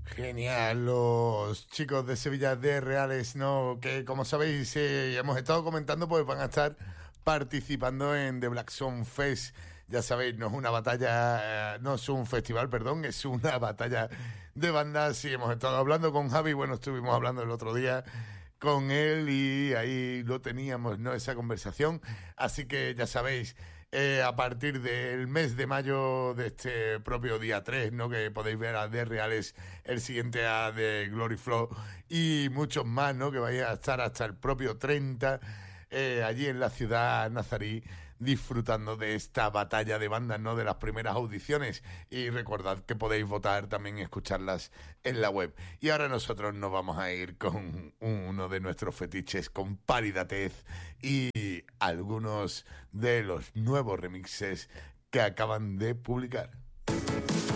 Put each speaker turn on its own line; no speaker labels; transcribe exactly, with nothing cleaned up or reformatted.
Genial, los chicos de Sevilla de Reales, ¿no? Que como sabéis, eh, hemos estado comentando, pues van a estar participando en The Black Song Fest. Ya sabéis, no es una batalla, eh, no es un festival, perdón, es una batalla de bandas. Y hemos estado hablando con Javi, bueno, estuvimos hablando el otro día con él y ahí lo teníamos, ¿no? Esa conversación. Así que ya sabéis, eh, a partir del mes de mayo de este propio día tres, ¿no? Que podéis ver a The Reales, el siguiente a The Glory Flow y muchos más, ¿no? Que vais a estar hasta el propio treinta eh, allí en la ciudad nazarí disfrutando de esta batalla de bandas, ¿no? De las primeras audiciones. Y recordad que podéis votar también y escucharlas en la web. Y ahora nosotros nos vamos a ir con uno de nuestros fetiches, con Paridatez y algunos de los nuevos remixes que acaban de publicar.